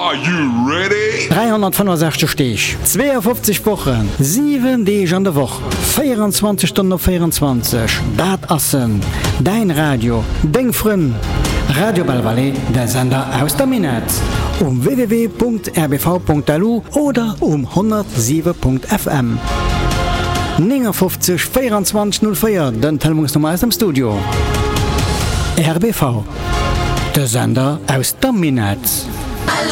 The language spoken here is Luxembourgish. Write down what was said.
Are you ready? 365 Stich, 52 Wochen, 7 Tage an der Woche, 24 Stunden auf 24. Dat assen, dein Radio, dein Freund. Radio Belvalais, der Sender aus der Minetz. Um www.rbv.lu oder um 107.fm. 59 24 04, den Telefonnummer aus dem Studio. RBV, der Sender aus der Minetz.